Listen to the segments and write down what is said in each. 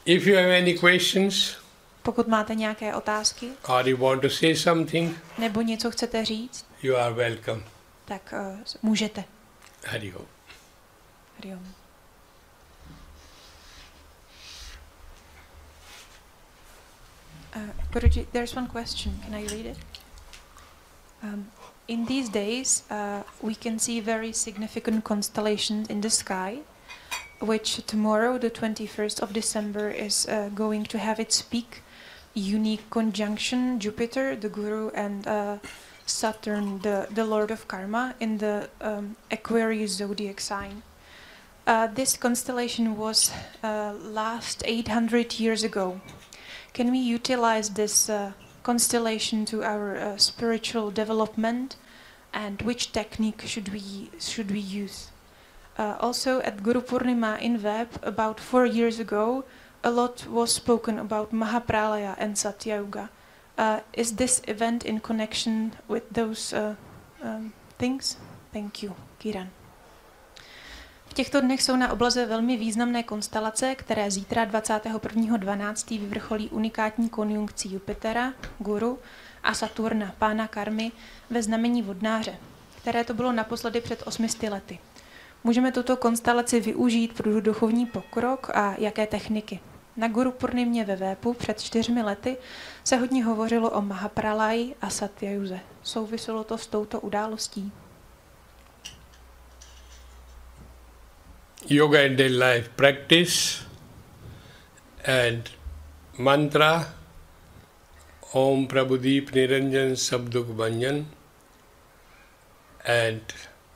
If you have any questions, pokud máte nějaké otázky, or you want to say something, nebo něco chcete říct, you are welcome. tak můžete. Hari Om. Hari Om. Guruji, there's one question. Can I read it? In these days, we can see very significant constellations in the sky, which tomorrow, the 21st of December, is going to have its peak unique conjunction Jupiter, the Guru, and Saturn, the Lord of Karma, in the Aquarius zodiac sign. This constellation was last 800 years ago. Can we utilize this constellation to our spiritual development, and which technique should we use? Also, at Guru Purnima in Web about 4 years ago, a lot was spoken about Mahapralaya and Satya Yuga. Is this event in connection with those things? Thank you, Kiran. V těchto dnech jsou na obloze velmi významné konstelace, které zítra 21.12. vyvrcholí unikátní konjunkcí Jupitera, Guru, a Saturna, pána karmy, ve znamení vodnáře, které to bylo naposledy před 800 lety. Můžeme tuto konstelaci využít pro duchovní pokrok a jaké techniky? Na Guru Purnimě ve Vépu před 4 lety se hodně hovořilo o Mahapralaji a Satyayuze. Souviselo to s touto událostí? Yoga and daily life practice and mantra Om Prabhudeep Niranjan Sabduk Banjan and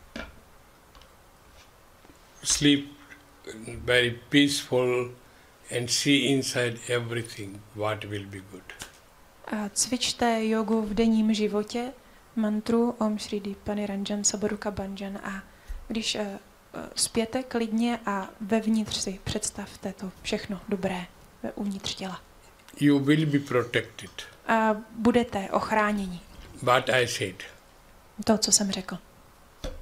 sleep very peaceful and see inside everything what will be good. A cvičte jogu v denním životě, mantru Om Shri Deepa Niranjan Sabduka Banjan, a když spěte klidně a vevnitř si představte to všechno dobré uvnitř těla. You will be protected. A budete ochráněni. But I said. To, co jsem řekl.